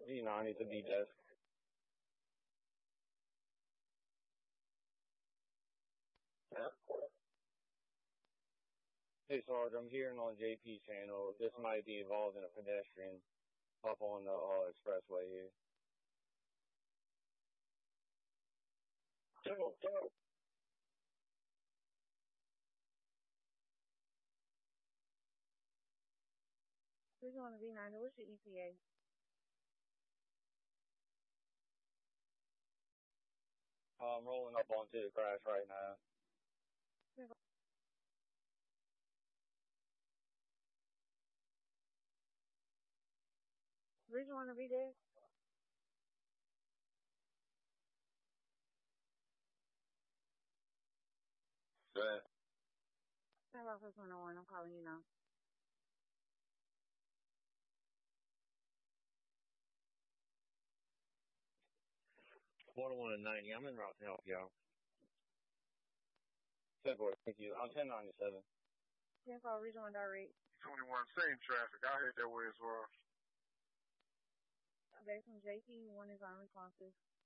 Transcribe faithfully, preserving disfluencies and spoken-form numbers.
V ninety to B desk. Yeah. Hey, Sarge, I'm hearing on J P channel this might be involved in a pedestrian up on the uh, expressway here. Go, go. We're going to V ninety. What's your E T A? I'm rolling up onto the crash right now. Region want to be there? Yeah. Stop off at one oh one. I'm calling you now. one oh one and ninety. I'm en route to help y'all. ten four, thank you. I'm ten ninety-seven. ten four, Region one direct. twenty-one, same traffic. I head that way as well. Back from J P, one is unresponsive.